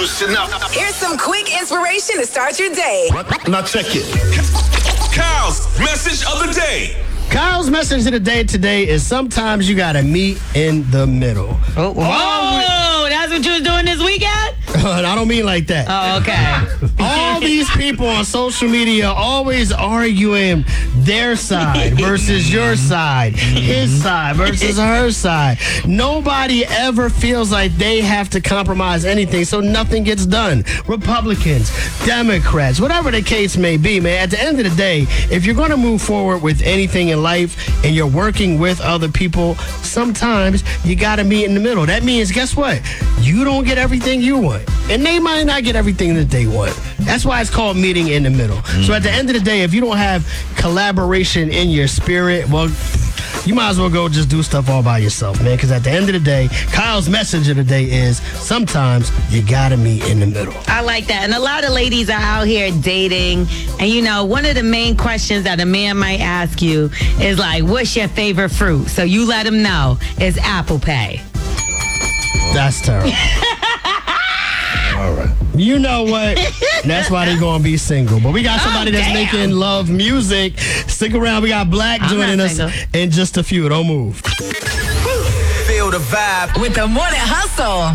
loosen up. Here's some quick inspiration to start your day. Now check it. Kyle's message of the day. Kyle's message of the day today is sometimes you gotta meet in the middle. Oh, that's what you was doing this weekend? I don't mean like that. Oh, okay. All these people on social media always arguing their side versus your side, his side versus her side. Nobody ever feels like they have to compromise anything, so nothing gets done. Republicans, Democrats, whatever the case may be, man, at the end of the day, if you're going to move forward with anything in life and you're working with other people, sometimes you got to meet in the middle. That means, guess what? You don't get everything you want, and they might not get everything that they want. That's why it's called meeting in the middle. So at the end of the day, if you don't have collaboration in your spirit, well, you might as well go just do stuff all by yourself, man. Because at the end of the day, Kyle's message of the day is sometimes you gotta meet in the middle. I like that. And a lot of ladies are out here dating. And, you know, one of the main questions that a man might ask you is like, what's your favorite fruit? So you let him know it's Apple Pay. That's terrible. All right. You know what? That's why they're going to be single. But we got somebody that's making love music. Stick around. We got Black joining us in just a few. Don't move. Feel the vibe with the Morning Hustle.